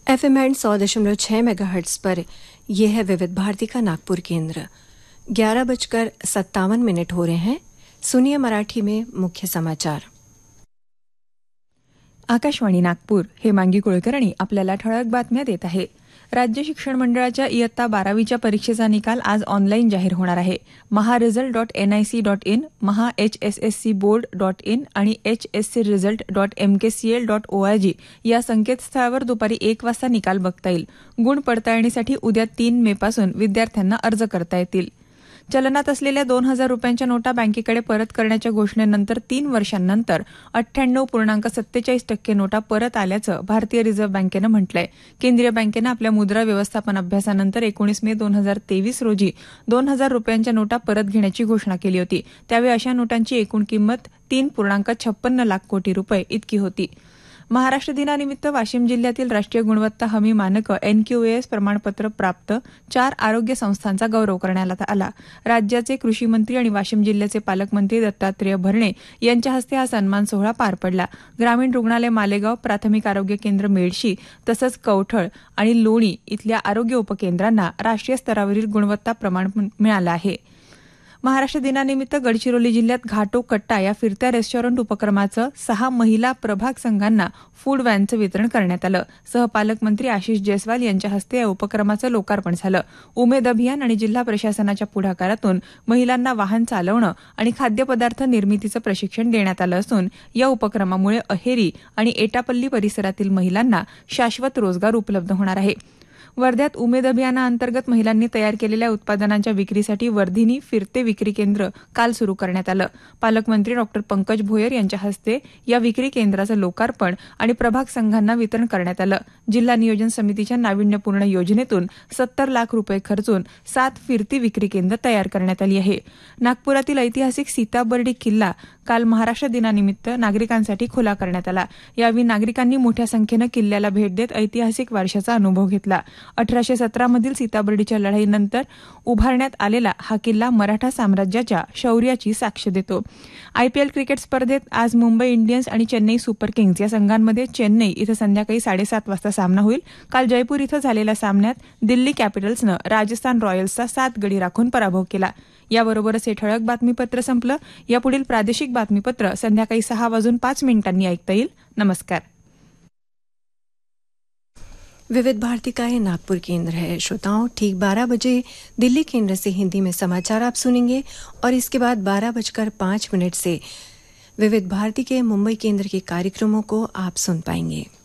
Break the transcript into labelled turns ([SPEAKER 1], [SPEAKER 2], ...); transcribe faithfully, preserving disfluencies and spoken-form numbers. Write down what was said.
[SPEAKER 1] F M end सौ दशमलव छः मेगा हर्ट्स पर यह है विविध भारती का नागपुर केंद्र। ग्यारह बजकर सत्तावन मिनट हो रहे हैं। सुनिए मराठी में मुख्य समाचार।
[SPEAKER 2] आकाशवाणी नागपूर, हेमांगी कुलकर्णी आपल्याला ठळक बातम्या देत आहे। राज्य शिक्षण मंडळाच्या इयत्ता बारावीच्या परीक्षेचा निकाल आज ऑनलाईन जाहीर होणार आहे। महा result dot N I C dot in, Maha H S S C board dot in आणि H S C result dot M के C L dot O R G या संकेतस्थळावर दुपारी एक वाजता निकाल बघता येईल। गुण पडताळणीसाठी उद्या तीन मे पासून विद्यार्थ्यांना अर्ज करता येतील। चलनात असलेल्या दोन हजार रुपयांच्या नोटा बँकेकडे परत करण्याच्या घोषणेनंतर तीन वर्षांनंतर अठ्ठ्याण्णव पूर्णांक सत्तेचाळीस टक्के नोटा परत आल्याचं भारतीय रिझर्व्ह बँकेनं म्हटलंय। केंद्रीय बँकेनं आपल्या मुद्रा व्यवस्थापन अभ्यासानंतर एकोणीस मे दोन हजार तेवीस रोजी दोन हजार रुपयांच्या नोटा परत घेण्याची घोषणा केली होती। त्यावेळी अशा नोटांची एकूण किंमत तीन पूर्णांक छप्पन्न लाख कोटी रुपये इतकी होती। महाराष्ट्र दिनानिमित्त वाशिम जिल्ह्यातील राष्ट्रीय गुणवत्ता हमी मानक एन क्यू एस प्रमाणपत्र प्राप्त चार आरोग्य संस्थांचा गौरव करण्यात आला। राज्याचे कृषी मंत्री आणि वाशिम जिल्ह्याचे पालकमंत्री दत्तात्रय भरणे यांच्या हस्ते हा सन्मान सोहळा पार पडला। ग्रामीण रुग्णालय मालेगाव, प्राथमिक आरोग्य केंद्र मेडशी तसंच कवठळ आणि लोणी इथल्या आरोग्य उपकेंद्रांना राष्ट्रीय स्तरावरील गुणवत्ता प्रमाण मिळालं आहे। महाराष्ट्र दिनानिमित्त गडचिरोली जिल्ह्यात घाटो कट्टा या फिरत्या रेस्टॉरंट उपक्रमाचं सहा महिला प्रभाग संघांना फूड व्हॅनचं वितरण करण्यात आलं। सहपालकमंत्री आशिष जयस्वाल यांच्या हस्ते या उपक्रमाचं लोकार्पण झालं। उमेद अभियान आणि जिल्हा प्रशासनाच्या पुढाकारातून महिलांना वाहन चालवणं आणि खाद्यपदार्थ निर्मितीचं प्रशिक्षण देण्यात आलं असून या उपक्रमामुळे अहेरी आणि एटापल्ली परिसरातील महिलांना शाश्वत रोजगार उपलब्ध होणार आहे। वर्ध्यात उमेद अभियानाअंतर्गत महिलांनी तयार केलेल्या उत्पादनांच्या विक्रीसाठी वर्धिनी फिरते विक्री केंद्र काल सुरू करण्यात आलं। पालकमंत्री डॉक्टर पंकज भोयर यांच्या हस्ते या विक्री केंद्राचं लोकार्पण आणि प्रभाग संघांना वितरण करण्यात आलं। जिल्हा नियोजन समितीच्या नाविन्यपूर्ण योजनेतून सत्तर लाख रुपये खर्चून सात फिरती विक्री केंद्र तयार करण्यात आली आहे। नागपुरातील ऐतिहासिक सीताबर्डी किल्ला काल महाराष्ट्र दिनानिमित्त नागरिकांसाठी खुला करण्यात आला। यावेळी नागरिकांनी मोठ्या संख्येनं किल्ल्याला भेट देत ऐतिहासिक वारशाचा अनुभव घेतला। अठराशे सतरा मधील सीताबर्डीच्या लढाईनंतर उभारण्यात आलेला हा किल्ला मराठा साम्राज्याच्या शौर्याची साक्ष देतो। आयपीएल क्रिकेट स्पर्धेत आज मुंबई इंडियन्स आणि चेन्नई सुपर किंग्ज या संघांमध्ये चेन्नई इथं संध्याकाळी साडेसात वाजता सामना होईल। काल जयपूर इथं झालेल्या सामन्यात दिल्ली कॅपिटल्सनं राजस्थान रॉयल्सचा सात गडी राखून पराभव केला। याबरोबरच हे ठळक बातमीपत्र संपलं। यापुढील प्रादेशिक बातमीपत्र संध्याकाळी सहा वाजून पाच मिनिटांनी ऐकता येईल। नमस्कार।
[SPEAKER 1] विविध भारती का ये नागपुर केंद्र है। श्रोताओं, ठीक बारह बजे दिल्ली केंद्र से हिंदी में समाचार आप सुनेंगे और इसके बाद बारह बजकर पाँच मिनट से विविध भारती के मुंबई केंद्र के कार्यक्रमों को आप सुन पाएंगे।